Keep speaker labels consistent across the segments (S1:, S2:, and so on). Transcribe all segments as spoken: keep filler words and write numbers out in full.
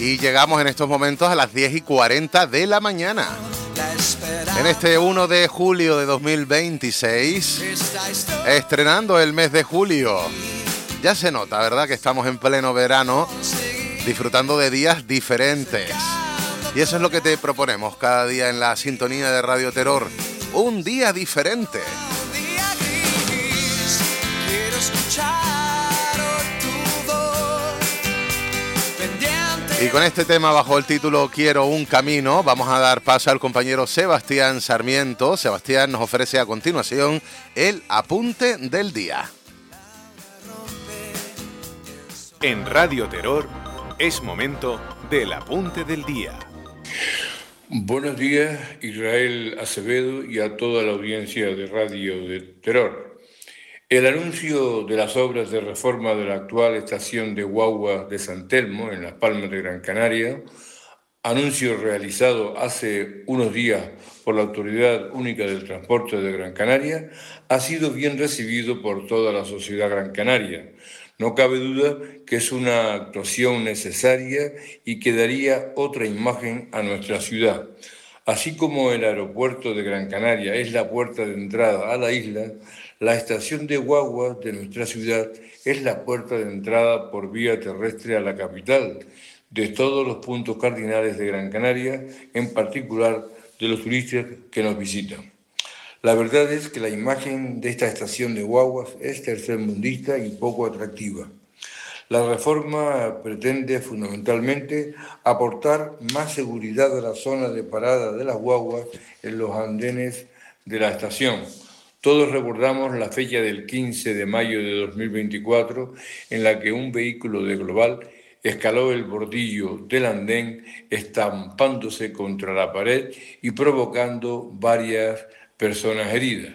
S1: Y llegamos en estos momentos a las diez y cuarenta de la mañana. En este uno de julio de dos mil veintiséis, estrenando el mes de julio. Ya se nota, ¿verdad?, que estamos en pleno verano, disfrutando de días diferentes. Y eso es lo que te proponemos cada día en la sintonía de Radio Terror. Un día diferente. Y con este tema bajo el título Quiero un camino, vamos a dar paso al compañero Sebastián Sarmiento. Sebastián nos ofrece a continuación el apunte del día.
S2: En Radio Terror es momento del apunte del día.
S3: Buenos días, Israel Acevedo y a toda la audiencia de Radio de Terror. El anuncio de las obras de reforma de la actual estación de guaguas de San Telmo, en Las Palmas de Gran Canaria, anuncio realizado hace unos días por la Autoridad Única del Transporte de Gran Canaria, ha sido bien recibido por toda la sociedad gran canaria. No cabe duda que es una actuación necesaria y que daría otra imagen a nuestra ciudad. Así como el aeropuerto de Gran Canaria es la puerta de entrada a la isla, la estación de guaguas de nuestra ciudad es la puerta de entrada por vía terrestre a la capital, de todos los puntos cardinales de Gran Canaria, en particular de los turistas que nos visitan. La verdad es que la imagen de esta estación de guaguas es tercermundista y poco atractiva. La reforma pretende fundamentalmente aportar más seguridad a la zona de parada de las guaguas en los andenes de la estación. Todos recordamos la fecha del quince de mayo de dos mil veinticuatro en la que un vehículo de Global escaló el bordillo del andén estampándose contra la pared y provocando varias personas heridas.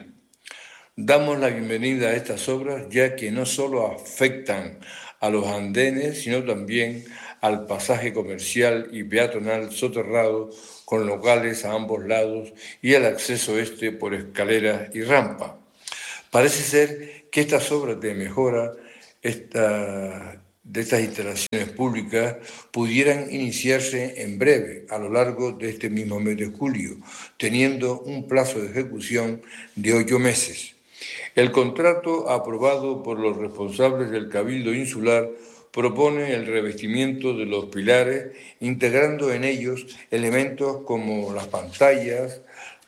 S3: Damos la bienvenida a estas obras ya que no solo afectan a los andenes, sino también al pasaje comercial y peatonal soterrado con locales a ambos lados y el acceso este por escaleras y rampa. Parece ser que estas obras de mejora esta, de estas instalaciones públicas pudieran iniciarse en breve, a lo largo de este mismo mes de julio, teniendo un plazo de ejecución de ocho meses. El contrato aprobado por los responsables del Cabildo Insular propone el revestimiento de los pilares, integrando en ellos elementos como las pantallas,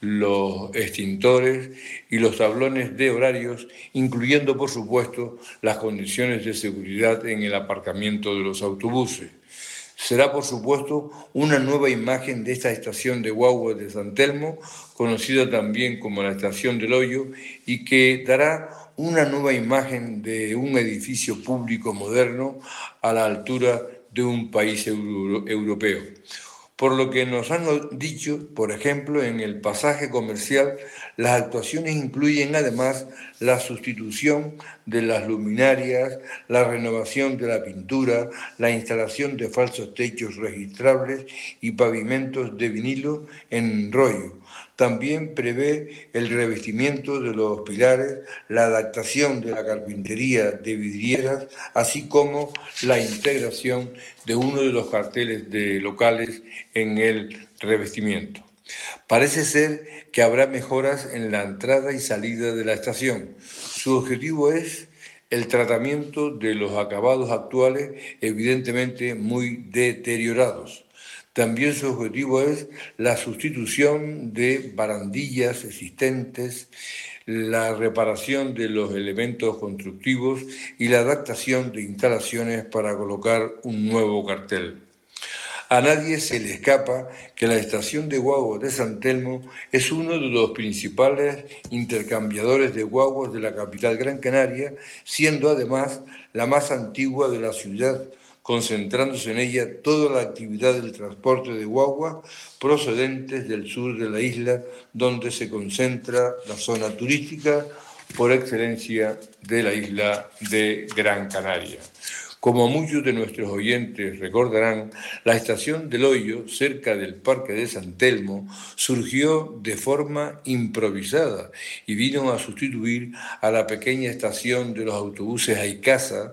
S3: los extintores y los tablones de horarios, incluyendo, por supuesto, las condiciones de seguridad en el aparcamiento de los autobuses. Será, por supuesto, una nueva imagen de esta estación de guaguas de San Telmo, conocida también como la Estación del Hoyo, y que dará una nueva imagen de un edificio público moderno a la altura de un país euro- europeo. Por lo que nos han dicho, por ejemplo, en el pasaje comercial, las actuaciones incluyen además la sustitución de las luminarias, la renovación de la pintura, la instalación de falsos techos registrables y pavimentos de vinilo en rollo. También prevé el revestimiento de los pilares, la adaptación de la carpintería de vidrieras, así como la integración de uno de los carteles de locales en el revestimiento. Parece ser que habrá mejoras en la entrada y salida de la estación. Su objetivo es el tratamiento de los acabados actuales, evidentemente muy deteriorados. También su objetivo es la sustitución de barandillas existentes, la reparación de los elementos constructivos y la adaptación de instalaciones para colocar un nuevo cartel. A nadie se le escapa que la estación de guaguas de San Telmo es uno de los principales intercambiadores de guaguas de la capital Gran Canaria, siendo además la más antigua de la ciudad, concentrándose en ella toda la actividad del transporte de guaguas procedentes del sur de la isla, donde se concentra la zona turística por excelencia de la isla de Gran Canaria. Como muchos de nuestros oyentes recordarán, la estación del Hoyo, cerca del Parque de San Telmo, surgió de forma improvisada y vino a sustituir a la pequeña estación de los autobuses Aicasa,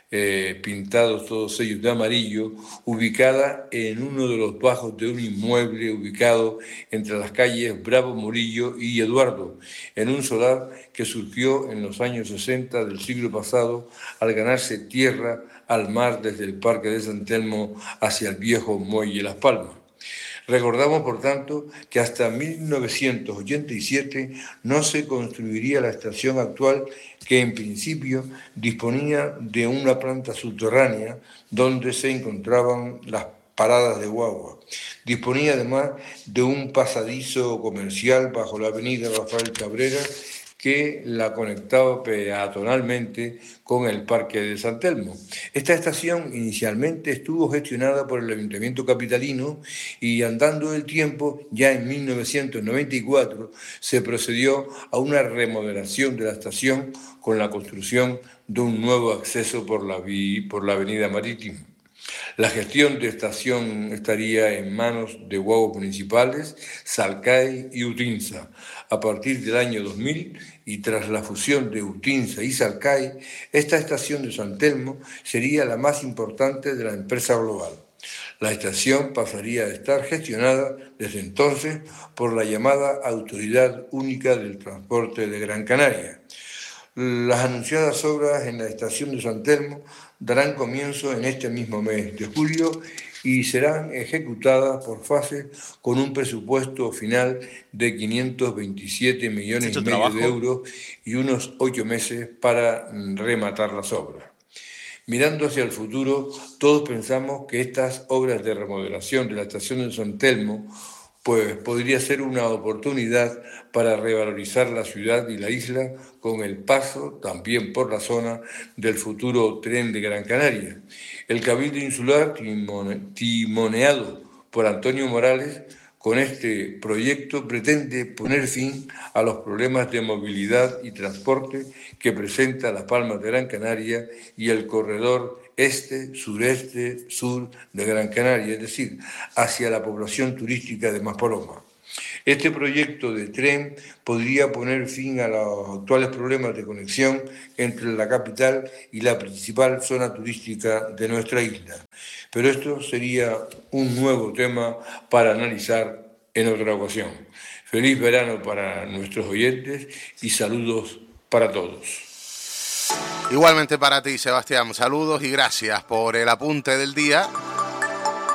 S3: eh, pintados todos ellos de amarillo, ubicada en uno de los bajos de un inmueble ubicado entre las calles Bravo Murillo y Eduardo, en un solar que surgió en los años sesenta del siglo pasado al ganarse tierra al mar desde el Parque de San Telmo hacia el viejo Muelle Las Palmas. Recordamos, por tanto, que hasta mil novecientos ochenta y siete no se construiría la estación actual, que en principio disponía de una planta subterránea donde se encontraban las paradas de guagua. Disponía además de un pasadizo comercial bajo la avenida Rafael Cabrera que la conectaba peatonalmente con el Parque de San Telmo. Esta estación inicialmente estuvo gestionada por el Ayuntamiento capitalino y, andando el tiempo, ya en mil novecientos noventa y cuatro se procedió a una remodelación de la estación con la construcción de un nuevo acceso por la, vi- por la avenida Marítima. La gestión de estación estaría en manos de Guaguas Municipales, Salcay y Utinsa. A partir del año dos mil y tras la fusión de Utinsa y Salcay, esta estación de San Telmo sería la más importante de la empresa global. La estación pasaría a estar gestionada desde entonces por la llamada Autoridad Única del Transporte de Gran Canaria. Las anunciadas obras en la estación de San Telmo darán comienzo en este mismo mes de julio y serán ejecutadas por fases con un presupuesto final de quinientos veintisiete millones y medio trabajo? de euros y unos ocho meses para rematar las obras. Mirando hacia el futuro, todos pensamos que estas obras de remodelación de la estación de San Telmo pues podría ser una oportunidad para revalorizar la ciudad y la isla con el paso, también por la zona, del futuro tren de Gran Canaria. El Cabildo Insular, timone, timoneado por Antonio Morales, con este proyecto pretende poner fin a los problemas de movilidad y transporte que presenta Las Palmas de Gran Canaria y el corredor este, sureste, sur de Gran Canaria, es decir, hacia la población turística de Maspalomas. Este proyecto de tren podría poner fin a los actuales problemas de conexión entre la capital y la principal zona turística de nuestra isla. Pero esto sería un nuevo tema para analizar en otra ocasión. Feliz verano para nuestros oyentes y saludos para todos.
S1: Igualmente para ti, Sebastián, saludos y gracias por el apunte del día.